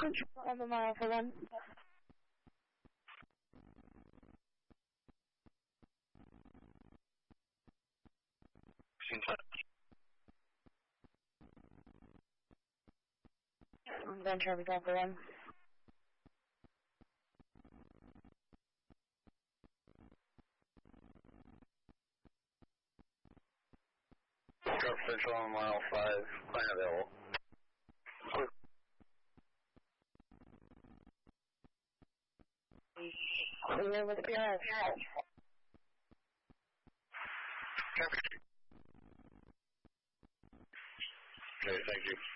On the mile for one. I'm going to Travis down for one. Truck Central on mile 5, plan available. Clear with the PRS. Okay, thank you.